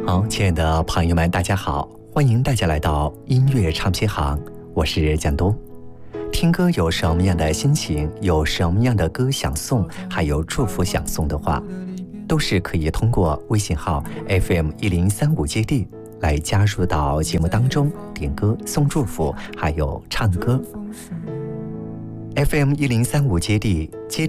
好，亲爱的朋友们，大家好，欢迎大家来到音乐唱片行，我是蒋东。听歌有什么样的心情，有什么样的歌想送，还有祝福想送的话，都是可以通过微信号 FM1035接地来加入到节目当中，点歌送祝福，还有唱歌。FM1035接地